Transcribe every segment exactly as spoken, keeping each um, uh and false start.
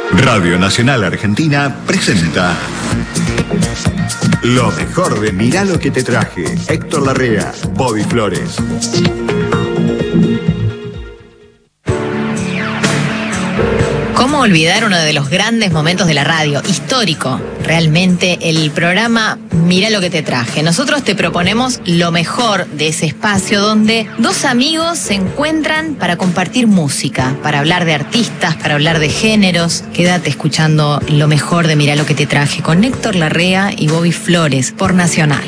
Radio Nacional Argentina presenta lo mejor de Mirá lo que te traje. Héctor Larrea, Bobby Flores. ¿Cómo olvidar uno de los grandes momentos de la radio? Histórico, realmente, el programa Mirá lo que te traje. Nosotros te proponemos lo mejor de ese espacio donde dos amigos se encuentran para compartir música, para hablar de artistas, para hablar de géneros. Quédate escuchando lo mejor de Mirá lo que te traje con Héctor Larrea y Bobby Flores por Nacional.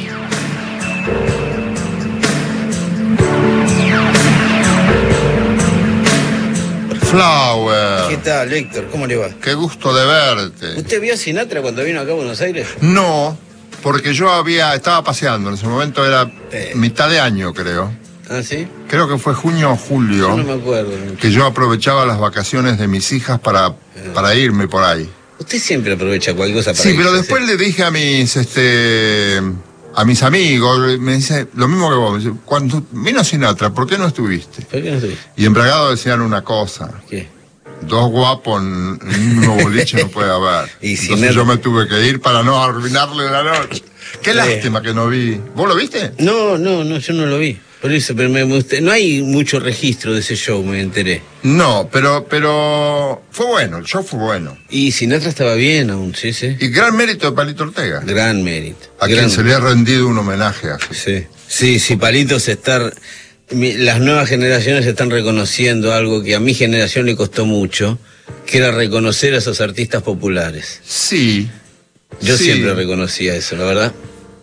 Flower. ¿Qué tal, Héctor? ¿Cómo le va? Qué gusto de verte. ¿Usted vio a Sinatra cuando vino acá a Buenos Aires? No, porque yo había estaba paseando, en ese momento era eh. mitad de año, creo. ¿Ah, sí? Creo que fue junio o julio. Yo no me acuerdo. Que yo aprovechaba las vacaciones de mis hijas para, eh. para irme por ahí. Usted siempre aprovecha cualquier cosa para Sí, irse, pero después ¿sí? le dije a mis, este... a mis amigos, me dice lo mismo que vos, me dice, cuando vino Sinatra, ¿por qué no estuviste? ¿Por qué no estuviste? Y embriagados decían una cosa. ¿Qué? Dos guapos en un mismo boliche no puede haber. Y Entonces Sinatra... yo me tuve que ir para no arruinarle la noche. Qué eh. lástima que no vi. ¿Vos lo viste? No, no, no, yo no lo vi. Por eso, pero me, usted, no hay mucho registro de ese show, me enteré. No, pero pero fue bueno, el show fue bueno. Y Sinatra estaba bien aún, sí, sí. Y gran mérito de Palito Ortega. Gran mérito. A gran... quien se le ha rendido un homenaje a su... Sí, sí, sí, Palito se está... Las nuevas generaciones están reconociendo algo que a mi generación le costó mucho, que era reconocer a esos artistas populares. Sí. Yo sí. siempre reconocía eso, la verdad.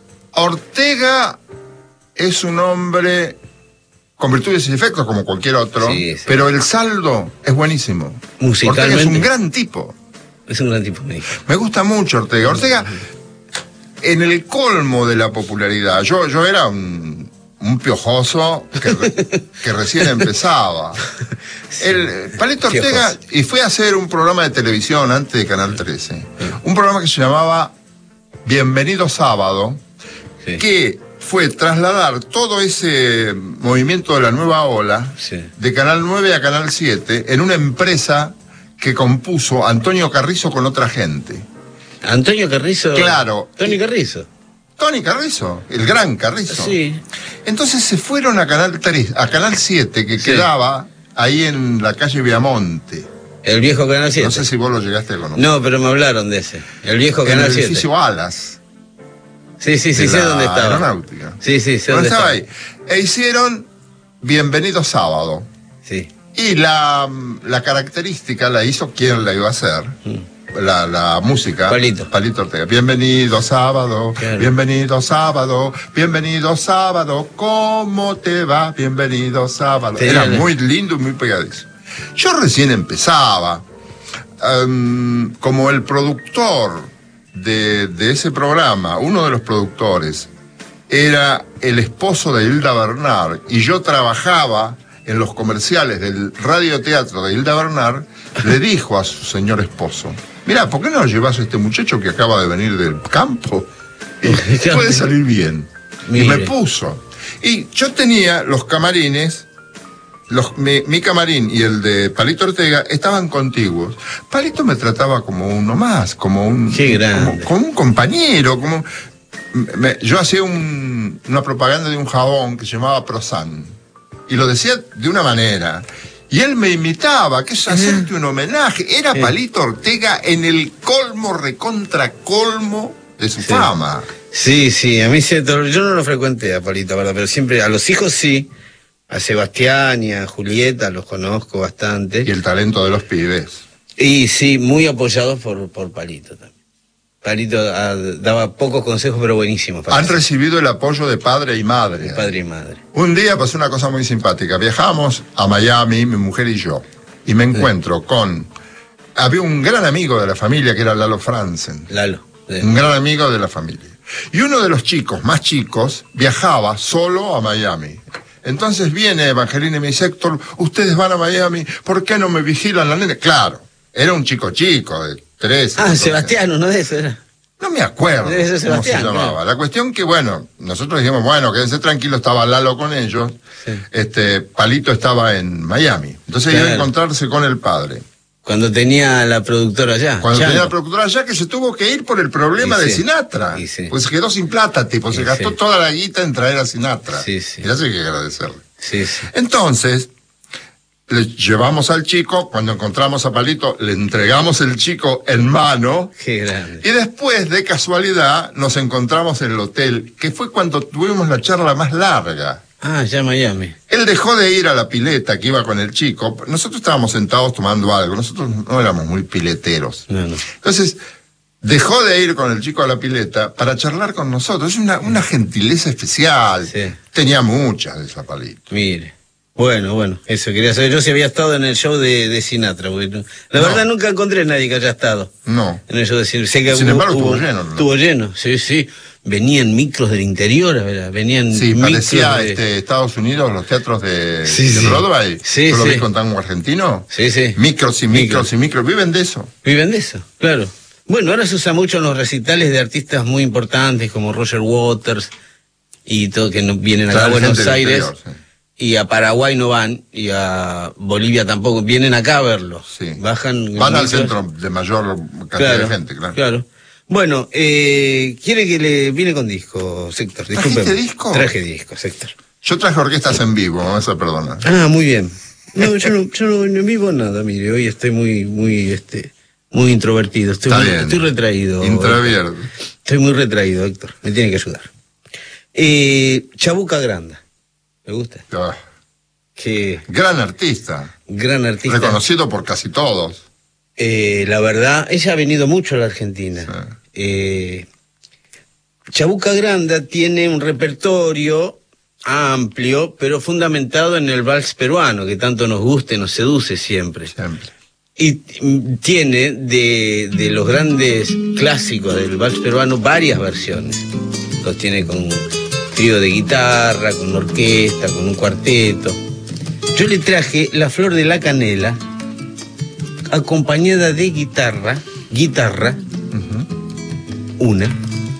Ortega es un hombre con virtudes y defectos como cualquier otro, sí, sí. pero el saldo es buenísimo. Musicalmente. Ortega es un gran tipo. Es un gran tipo, me dijo. Me gusta mucho Ortega. Ortega, en el colmo de la popularidad, yo, yo era un, un piojoso que, que recién empezaba. Sí. El Palito Ortega, y fue a hacer un programa de televisión antes de Canal trece, sí. un programa que se llamaba Bienvenido Sábado, sí. que fue trasladar todo ese movimiento de la nueva ola, sí. de Canal nueve a Canal siete, en una empresa que compuso Antonio Carrizo con otra gente. ¿Antonio Carrizo? Claro. ¿Tony Carrizo? Tony Carrizo, el gran Carrizo. Sí. Entonces se fueron a Canal tres, a Canal siete, que sí. quedaba ahí en la calle Viamonte. El viejo Canal siete. No sé si vos lo llegaste a conocer. No, pero me hablaron de ese. El viejo Canal siete. El edificio Alas. Sí, sí, sí, sé dónde estaba. Aeronáutica. Sí, sí, sé dónde estaba. estaba ahí. E hicieron Bienvenido Sábado. Sí. Y la, la característica la hizo quien la iba a hacer. Mm. La, la música. Palito. Palito Ortega. Bienvenido Sábado. Claro. Bienvenido Sábado. Bienvenido Sábado. ¿Cómo te va? Bienvenido Sábado. Era la... muy lindo y muy pegadizo. Yo recién empezaba. Um, como el productor De, de ese programa, uno de los productores era el esposo de Hilda Bernard y yo trabajaba en los comerciales del radioteatro de Hilda Bernard. Le dijo a su señor esposo: mirá, ¿por qué no llevas a este muchacho que acaba de venir del campo? Y puede salir bien. Mire. Y me puso. Y yo tenía los camarines. Los, mi, mi camarín y el de Palito Ortega estaban contiguos. Palito me trataba como uno más, como un, como, como un compañero, como me, yo hacía un, una propaganda de un jabón que se llamaba Prosan y lo decía de una manera y él me imitaba, que es hacerte un homenaje. Era Palito Ortega en el colmo, recontra colmo de su sí. fama. Sí, sí, a mí se, yo no lo frecuenté a Palito, ¿verdad? Pero siempre a los hijos sí. A Sebastián y a Julieta los conozco bastante. Y el talento de los pibes. Y sí, muy apoyados por, por Palito también. Palito a, daba pocos consejos, pero buenísimos. Han recibido el apoyo de padre y madre. De padre y madre. Un día pasó una cosa muy simpática. Viajamos a Miami, mi mujer y yo. Y me encuentro sí. con... Había un gran amigo de la familia que era Lalo Franzen. Lalo. Sí. Un gran amigo de la familia. Y uno de los chicos, más chicos, viajaba solo a Miami. Entonces viene Evangelina y me dice: Héctor, ustedes van a Miami, ¿por qué no me vigilan la nena? Claro, era un chico chico de trece. Ah, Sebastián, uno de esos era. No me acuerdo Debe ser cómo se llamaba. Claro. La cuestión que, bueno, nosotros dijimos, bueno, quédense tranquilos, estaba Lalo con ellos. Sí. Este, Palito estaba en Miami. Entonces claro. iba a encontrarse con el padre. Cuando tenía la productora allá. Cuando Chango. tenía la productora allá, que se tuvo que ir por el problema Y de sí. Sinatra. Y sí. Pues se quedó sin plata, tipo, se Y gastó sí. toda la guita en traer a Sinatra. Sí, sí. Y eso hay que agradecerle. Sí, sí. Entonces, le llevamos al chico, cuando encontramos a Palito, le entregamos el chico en mano. Qué grande. Y después, de casualidad, nos encontramos en el hotel, que fue cuando tuvimos la charla más larga. Ah, ya Miami. Él dejó de ir a la pileta que iba con el chico. Nosotros estábamos sentados tomando algo. Nosotros no éramos muy pileteros. No, no. Entonces, dejó de ir con el chico a la pileta para charlar con nosotros. Es una, una gentileza especial. Sí. Tenía muchas de esa Palito. Mire. Bueno, bueno, eso quería saber. Yo si había estado en el show de, de Sinatra. Porque no- la No. verdad nunca encontré a nadie que haya estado No. en el show de Sinatra. Sé que Sin hubo- embargo, estuvo hubo- lleno, ¿no? Estuvo lleno, sí, sí. Venían micros del interior, ¿verdad? Venían Sí, micros parecía de... este, Estados Unidos, los teatros de, Sí, de sí. Broadway. Sí, ¿Tú lo sí. ves con tango argentino? Sí, sí. Micros y micros Micros. y micros. Viven de eso. Viven de eso, claro. Bueno, ahora se usa mucho en los recitales de artistas muy importantes como Roger Waters y todo, que no, vienen acá a Traen Buenos gente del Aires. interior, sí. Y a Paraguay no van, y a Bolivia tampoco. Vienen acá a verlo. Sí. Bajan. Van al micros. centro de mayor cantidad Claro, de gente, claro. Claro. Bueno, eh, quiere que le viene con disco, Héctor. ¿Trajiste Discúlpeme. disco? Traje disco, Héctor. Yo traje orquestas en vivo, vamos a perdonar. Ah, muy bien. No, yo no, yo no, no vivo nada, mire, hoy estoy muy, muy, este, muy introvertido. Estoy, Está muy- bien. estoy retraído. Intravierto. Estoy muy retraído, Héctor. Me tiene que ayudar. Eh, Chabuca Granda. ¿Me gusta? Ah, Qué gran artista. gran artista. Reconocido por casi todos. Eh, la verdad, ella ha venido mucho a la Argentina. Sí. Eh, Chabuca Granda tiene un repertorio amplio, pero fundamentado en el vals peruano, que tanto nos gusta y nos seduce siempre. Siempre. Y mm, tiene de, de los grandes clásicos del vals peruano varias versiones. Los tiene con un trío de guitarra, con orquesta, con un cuarteto. Yo le traje La Flor de la Canela, acompañada de guitarra, guitarra, una,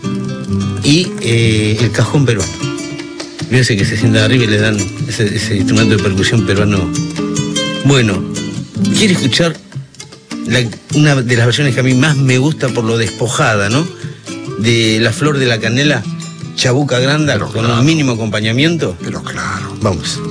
y eh, el cajón peruano. Fíjense que se sientan arriba y le dan ese, ese instrumento de percusión peruano. Bueno, ¿quiere escuchar la- una de las versiones que a mí más me gusta por lo despojada, ¿no? De La Flor de la Canela, Chabuca Granda, Pero con claro. un mínimo acompañamiento. Pero claro. Vamos.